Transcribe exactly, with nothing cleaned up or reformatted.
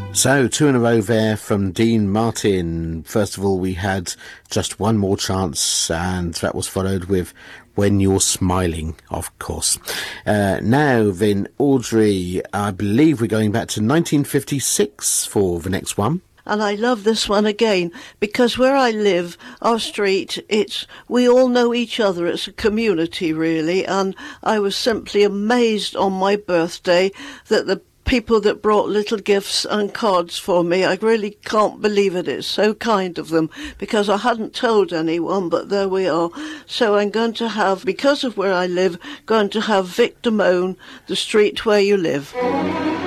So, two in a row there from Dean Martin. First of all, we had Just One More Chance, and that was followed with When You're Smiling, of course. Uh, now then, Audrey, I believe we're going back to nineteen fifty-six for the next one. And I love this one again, because where I live, our street, it's, we all know each other. It's a community, really. And I was simply amazed on my birthday that the people that brought little gifts and cards for me, I really can't believe it. It's so kind of them, because I hadn't told anyone, but there we are. So I'm going to have, because of where I live, going to have Victor Moan, The Street Where You Live.